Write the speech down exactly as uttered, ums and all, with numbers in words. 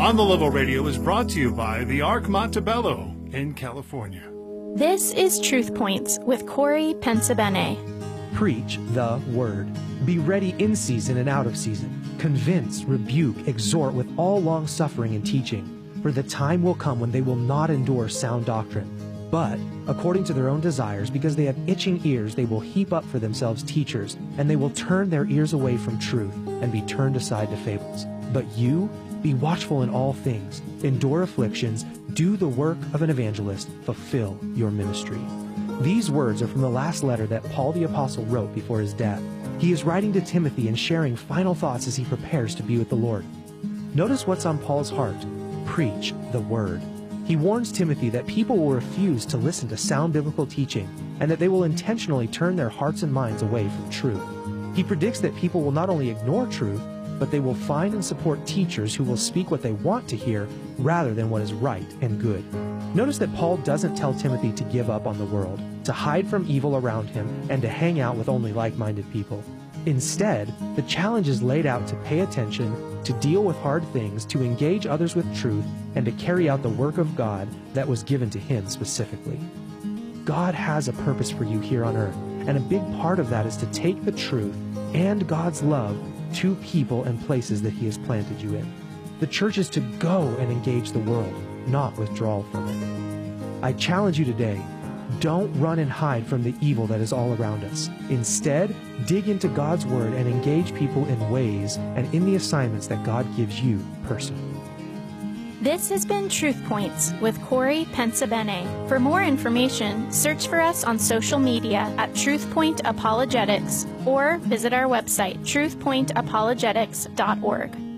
On the Level Radio is brought to you by the Ark Montebello in California. This is Truth Points with Corey Pensabene. Preach the word. Be ready in season and out of season. Convince, rebuke, exhort with all long suffering and teaching. For the time will come when they will not endure sound doctrine. But, according to their own desires, because they have itching ears, they will heap up for themselves teachers, and they will turn their ears away from truth and be turned aside to fables. But you, be watchful in all things, endure afflictions, do the work of an evangelist, fulfill your ministry. These words are from the last letter that Paul the Apostle wrote before his death. He is writing to Timothy and sharing final thoughts as he prepares to be with the Lord. Notice what's on Paul's heart. Preach the word. He warns Timothy that people will refuse to listen to sound biblical teaching and that they will intentionally turn their hearts and minds away from truth. He predicts that people will not only ignore truth, but they will find and support teachers who will speak what they want to hear rather than what is right and good. Notice that Paul doesn't tell Timothy to give up on the world, to hide from evil around him, and to hang out with only like-minded people. Instead, the challenge is laid out to pay attention, to deal with hard things, to engage others with truth, and to carry out the work of God that was given to him specifically. God has a purpose for you here on earth, and a big part of that is to take the truth and God's love to people and places that he has planted you in. The church is to go and engage the world, not withdraw from it. I challenge you today, don't run and hide from the evil that is all around us. Instead, dig into God's Word and engage people in ways and in the assignments that God gives you personally. This has been Truth Points with Corey Pensabene. For more information, search for us on social media at TruthPoint Apologetics or visit our website, truth point apologetics dot org.